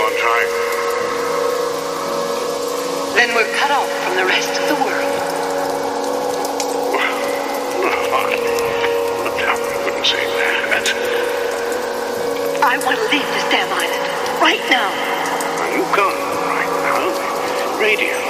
on trying. Then we're cut off from the rest of the world. I wouldn't say that. I want to leave this damn island. Right now. Are you gone right now? Radio.